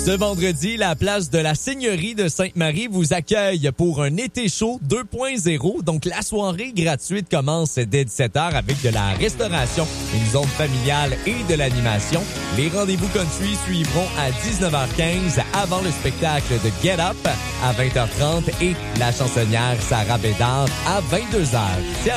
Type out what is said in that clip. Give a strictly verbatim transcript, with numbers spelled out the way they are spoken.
Ce vendredi, la place de la Seigneurie de Sainte-Marie vous accueille pour un été chaud deux point zéro. Donc, la soirée gratuite commence dès dix-sept heures avec de la restauration, une zone familiale et de l'animation. Les rendez-vous country suivront à dix-neuf heures quinze avant le spectacle de Get Up à vingt heures trente et la chansonnière Sarah Bédard à vingt-deux heures.